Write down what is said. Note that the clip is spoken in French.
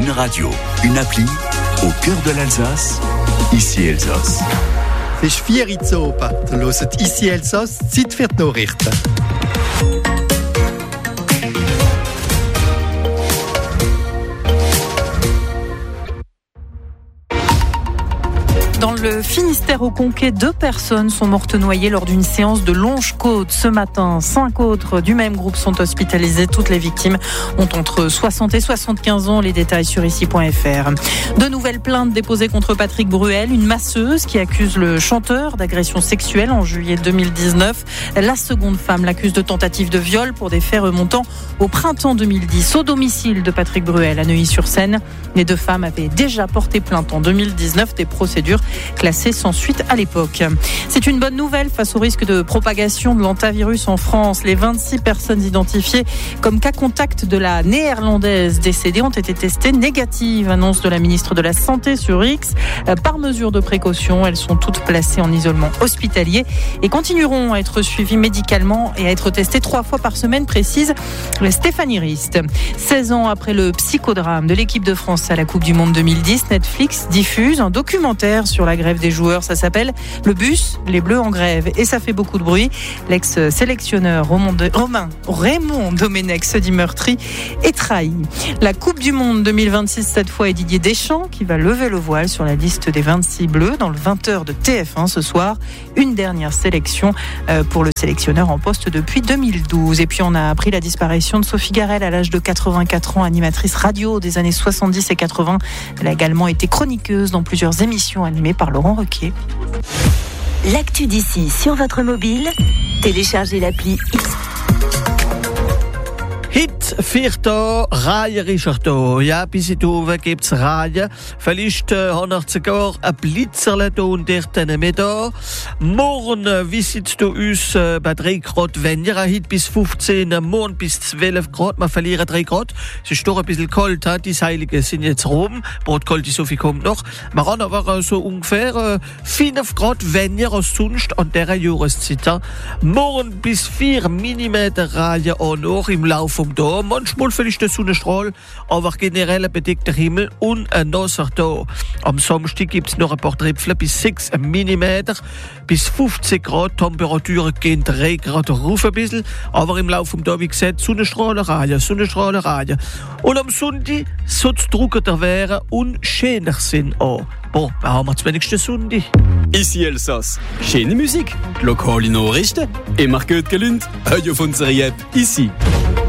Une radio, une appli, au cœur de l'Alsace, ici Elsass. Es ist 4 Uhr oben. Ihr hört «Ici Elsass», Zeit für die Nachrichten. Dans le Finistère au Conquet, 2 personnes sont mortes noyées lors d'une séance de longe-côte ce matin. 5 autres du même groupe sont hospitalisées. Toutes les victimes ont entre 60 et 75 ans. Les détails sur ici.fr. De nouvelles plaintes déposées contre Patrick Bruel, une masseuse qui accuse le chanteur d'agression sexuelle en juillet 2019. La seconde femme l'accuse de tentative de viol pour des faits remontant au printemps 2010 au domicile de Patrick Bruel à Neuilly-sur-Seine. Les 2 femmes avaient déjà porté plainte en 2019, des procédures classées sans suite à l'époque. C'est une bonne nouvelle face au risque de propagation de l'hantavirus en France. Les 26 personnes identifiées comme cas contact de la néerlandaise décédée ont été testées négatives, annonce de la ministre de la Santé sur X. Par mesure de précaution, elles sont toutes placées en isolement hospitalier et continueront à être suivies médicalement et à être testées 3 fois par semaine, précise Stéphanie Rist. 16 ans après le psychodrame de l'équipe de France à la Coupe du Monde 2010, Netflix diffuse un documentaire sur la grève des joueurs. Ça s'appelle Le bus, les Bleus en grève. Et ça fait beaucoup de bruit. L'ex-sélectionneur Raymond Domenech se dit meurtri et trahi. La Coupe du Monde 2026, cette fois, est Didier Deschamps qui va lever le voile sur la liste des 26 Bleus dans le 20h de TF1 ce soir. Une dernière sélection pour le sélectionneur en poste depuis 2012. Et puis on a appris la disparition de Sophie Garel à l'âge de 84 ans, animatrice radio des années 70 et 80. Elle a également été chroniqueuse dans plusieurs émissions animées par Laurent Ruquier. L'actu d'ici sur votre mobile, téléchargez l'appli Hit Vierto, Reihe ist da. Ja, bis in die Uwe gibt's Reihe. Vielleicht haben wir sogar ein Blitzerle da und dort mit da. Morgen visitest du uns bei 3 Grad weniger. Heute bis 15, morgen bis 12 Grad. Wir verlieren 3 Grad. Es ist doch ein bisschen kalt. Die Seiligen sind jetzt rum. Brotkalt, so viel kommt noch. Wir haben aber so ungefähr 5 Grad weniger als sonst an dieser Jahreszeit. Morgen bis 4 mm Reihe auch noch im Laufe vom Tag. Manchmal vielleicht der Sonnenstrahl, aber generell ein bedeckter Himmel und ein nasser Tag. Am Samstag gibt es noch ein paar Tröpfchen bis 6 mm, bis 15 Grad. Temperaturen gehen 3 Grad rauf ein bisschen, aber im Laufe des Tages, wie gesagt, Sonnenstrahlerei. Und am Sonntag soll es trockener werden und schöner sein auch. Bon, dann haben wir zumindest den Sonntag. Ici Elsass. Schöne Musik, lokale Nachrichten, immer gut gelünt, von unserer App ici.